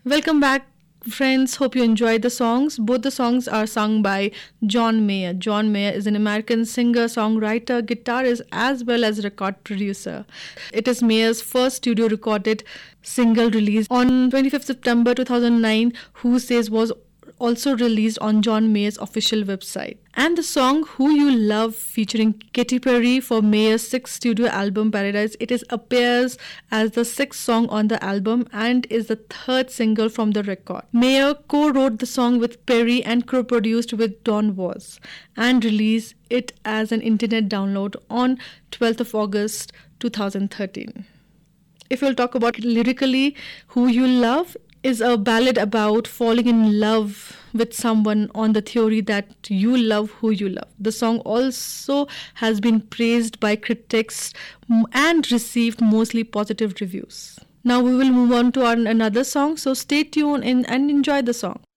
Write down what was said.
Welcome back, friends. Hope you enjoyed the songs. Both the songs are sung by John Mayer. John Mayer is an American singer, songwriter, guitarist, as well as record producer. It is Mayer's first studio recorded single released on 25th September 2009. Who Says was also released on John Mayer's official website. And the song Who You Love featuring Katy Perry for Mayer's sixth studio album Paradise, appears as the sixth song on the album and is the third single from the record. Mayer co-wrote the song with Perry and co-produced with Don Was and released it as an internet download on 12th of August 2013. If we'll talk about lyrically, Who You Love is a ballad about falling in love with someone on the theory that you love who you love. The song also has been praised by critics and received mostly positive reviews. Now we will move on to another song, so stay tuned and enjoy the song.